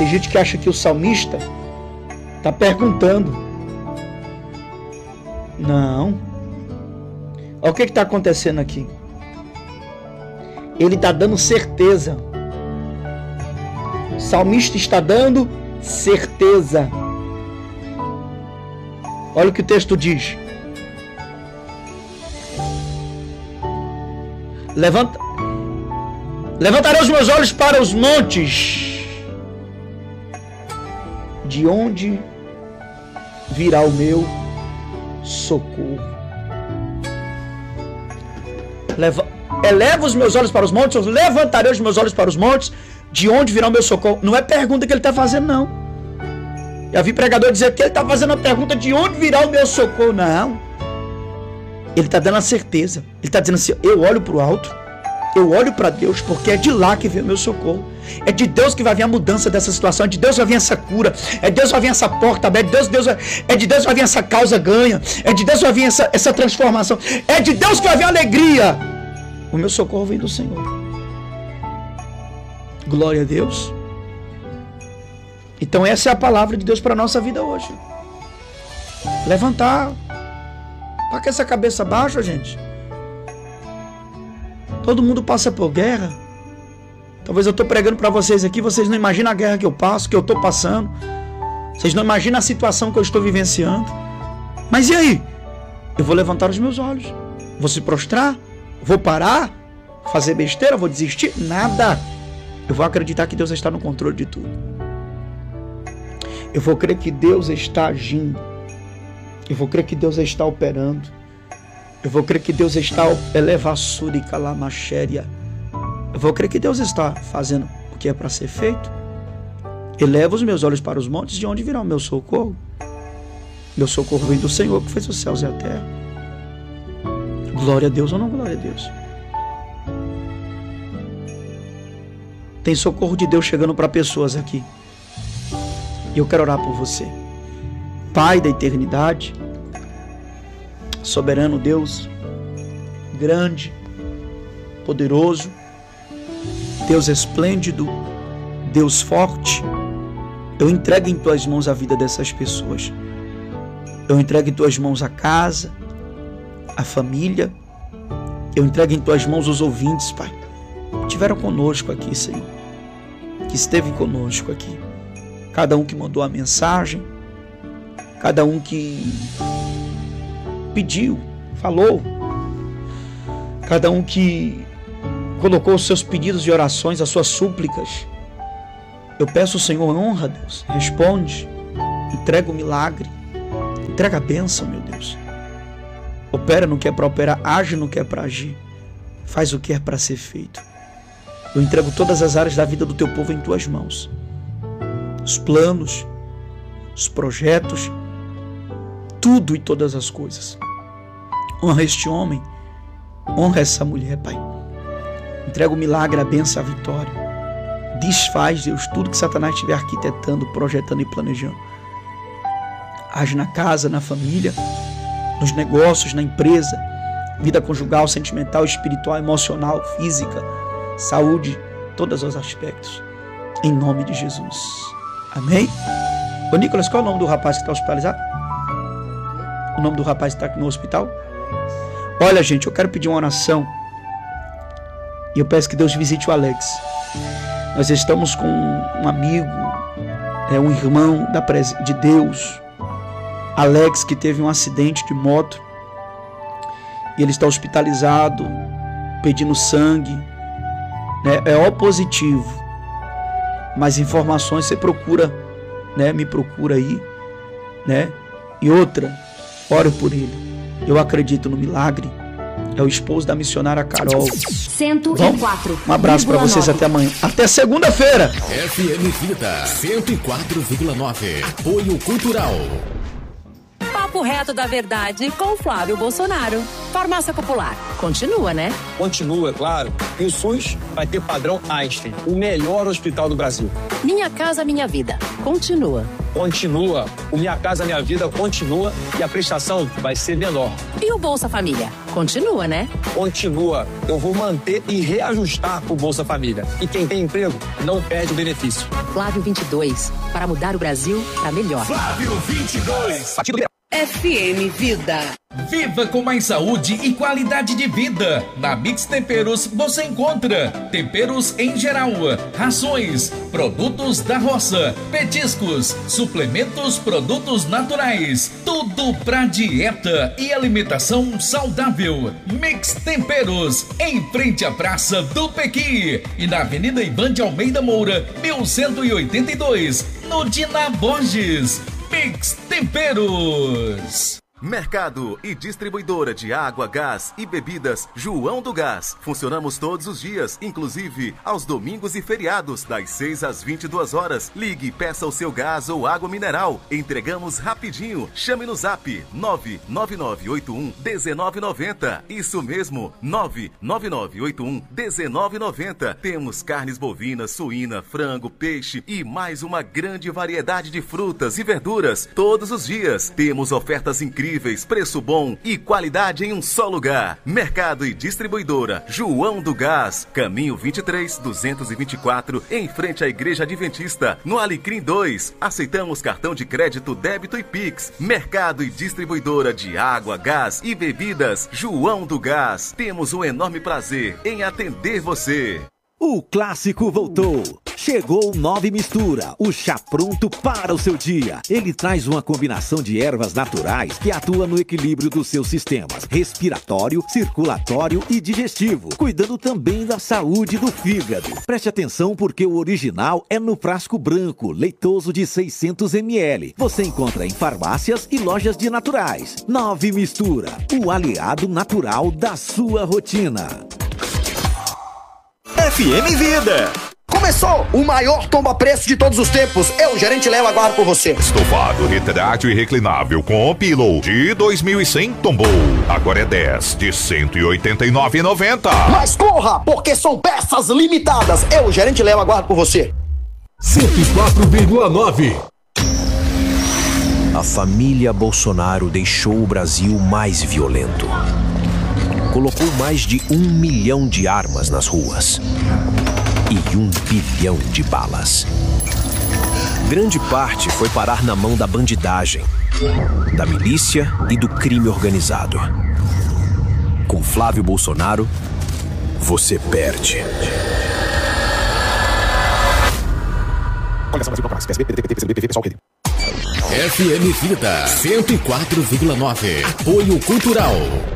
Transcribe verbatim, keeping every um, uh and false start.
Tem gente que acha que o salmista está perguntando. Não. Olha o que está acontecendo aqui. Ele está dando certeza. O salmista está dando certeza. Olha o que o texto diz. Levanta, levantarei os meus olhos para os montes. De onde virá o meu socorro? Leva, eleva os meus olhos para os montes, eu levantarei os meus olhos para os montes, de onde virá o meu socorro? Não é pergunta que ele está fazendo, não. Já vi pregador dizer que ele está fazendo a pergunta de onde virá o meu socorro. Não. Ele está dando a certeza. Ele está dizendo assim, eu olho para o alto, eu olho para Deus, porque é de lá que vem o meu socorro. É de Deus que vai vir a mudança dessa situação. É de Deus que vai vir essa cura. É de Deus que vai vir essa porta aberta. É de Deus, Deus, é de Deus que vai vir essa causa ganha. É de Deus que vai vir essa, essa transformação. É de Deus que vai vir a alegria. O meu socorro vem do Senhor. Glória a Deus. Então essa é a palavra de Deus para a nossa vida hoje. Levantar. Para que essa cabeça baixa, gente? Todo mundo passa por guerra. Talvez eu estou pregando para vocês aqui, vocês não imaginam a guerra que eu passo, que eu estou passando. Vocês não imaginam a situação que eu estou vivenciando. Mas e aí? Eu vou levantar os meus olhos. Vou se prostrar? Vou parar? Fazer besteira? Vou desistir? Nada. Eu vou acreditar que Deus está no controle de tudo. Eu vou crer que Deus está agindo. Eu vou crer que Deus está operando. Eu vou crer que Deus está elevassurica lá machéria. Eu vou crer que Deus está fazendo o que é para ser feito. Eleva os meus olhos para os montes, de onde virá o meu socorro? Meu socorro vem do Senhor que fez os céus e a terra. Glória a Deus ou não glória a Deus? Tem socorro de Deus chegando para pessoas aqui. E eu quero orar por você. Pai da eternidade, soberano Deus, grande, poderoso, Deus esplêndido, Deus forte, eu entrego em tuas mãos a vida dessas pessoas. Eu entrego em tuas mãos a casa, a família. Eu entrego em tuas mãos os ouvintes, Pai, que estiveram conosco aqui, Senhor, que esteve conosco aqui. Cada um que mandou a mensagem, cada um que pediu, falou, cada um que colocou os seus pedidos de orações, as suas súplicas. Eu peço, Senhor, honra, Deus, responde, entrega o milagre, entrega a bênção, meu Deus. Opera no que é para operar, age no que é para agir, faz o que é para ser feito. Eu entrego todas as áreas da vida do teu povo em tuas mãos. Os planos, os projetos, tudo e todas as coisas. Honra este homem, honra essa mulher, Pai. Entrega o milagre, a bênção, a vitória. Desfaz, Deus, tudo que Satanás estiver arquitetando, projetando e planejando. Age na casa, na família, nos negócios, na empresa, vida conjugal, sentimental, espiritual, emocional, física, saúde, todos os aspectos. Em nome de Jesus. Amém? Ô Nicolas, qual é o nome do rapaz que está hospitalizado? O nome do rapaz que está aqui no hospital? Olha, gente, eu quero pedir uma oração. E eu peço que Deus visite o Alex. Nós estamos com um amigo, é, um irmão da pres... de Deus, Alex, que teve um acidente de moto. E ele está hospitalizado, pedindo sangue. Né? É O positivo. Mais informações você procura, né? Me procura aí, né? E outra, ore por ele. Eu acredito no milagre. É o esposo da missionária Carol. cento e quatro. Um abraço para vocês até amanhã. Até segunda-feira. F M Vida cento e quatro vírgula nove. Apoio Cultural. Papo reto da verdade com Flávio Bolsonaro. Farmácia Popular. Continua, né? Continua, é claro. E o SUS vai ter padrão Einstein, o melhor hospital do Brasil. Minha Casa Minha Vida. Continua. Continua. O Minha Casa Minha Vida continua e a prestação vai ser menor. E o Bolsa Família? Continua, né? Continua. Eu vou manter e reajustar o Bolsa Família. E quem tem emprego não perde o benefício. Flávio vinte e dois. Para mudar o Brasil para melhor. Flávio vinte e dois. Partido F M Vida. Viva com mais saúde e qualidade de vida. Na Mix Temperos você encontra temperos em geral, rações, produtos da roça, petiscos, suplementos, produtos naturais. Tudo pra dieta e alimentação saudável. Mix Temperos, em frente à Praça do Pequi e na Avenida Ivan de Almeida Moura, mil cento e oitenta e dois, no Dina Borges. Mix Temperos. Mercado e distribuidora de água, gás e bebidas João do Gás. Funcionamos todos os dias, inclusive aos domingos e feriados, das seis às vinte e duas horas. Ligue e peça o seu gás ou água mineral. Entregamos rapidinho. Chame no zap nove nove nove oito um um nove nove zero. Isso mesmo, nove nove nove oito um um nove nove zero. Temos carnes bovinas, suína, frango, peixe e mais uma grande variedade de frutas e verduras todos os dias. Temos ofertas incríveis, preço bom e qualidade em um só lugar. Mercado e distribuidora João do Gás, caminho vinte e três, duzentos e vinte e quatro, em frente à Igreja Adventista, no Alecrim dois. Aceitamos cartão de crédito, débito e Pix. Mercado e distribuidora de água, gás e bebidas João do Gás. Temos um enorme prazer em atender você. O clássico voltou. Chegou o Nove Mistura, o chá pronto para o seu dia. Ele traz uma combinação de ervas naturais que atua no equilíbrio dos seus sistemas respiratório, circulatório e digestivo, cuidando também da saúde do fígado. Preste atenção porque o original é no frasco branco, leitoso de seiscentos mililitros. Você encontra em farmácias e lojas de naturais. Nove Mistura, o aliado natural da sua rotina. F M Vida. Começou o maior tomba-preço de todos os tempos. Eu, gerente Léo, aguardo por você. Estofado retrátil e reclinável com Pillow de dois mil e cem tombou. Agora é dez de cento e oitenta e nove reais e noventa centavos. Mas corra, porque são peças limitadas. Eu, gerente Léo, aguardo por você. cento e quatro vírgula nove. A família Bolsonaro deixou o Brasil mais violento. Colocou mais de um milhão de armas nas ruas e um bilhão de balas. Grande parte foi parar na mão da bandidagem, da milícia e do crime organizado. Com Flávio Bolsonaro, você perde. F M Vida cento e quatro vírgula nove. Apoio Cultural.